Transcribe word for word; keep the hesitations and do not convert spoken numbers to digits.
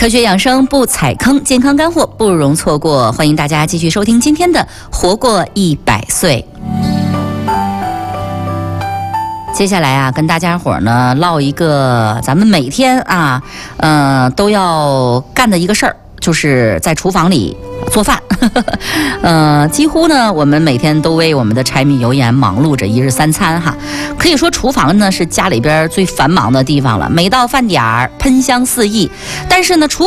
科学养生不踩坑，健康干货不容错过。欢迎大家继续收听今天的《活过一百岁》。接下来啊，跟大家伙儿呢唠一个咱们每天啊，呃，都要干的一个事儿，就是在厨房里做饭。呃，几乎呢，我们每天都为我们的柴米油盐忙碌着一日三餐哈。可以说，厨房呢是家里边最繁忙的地方了。每到饭点儿，喷香四溢。但是呢，厨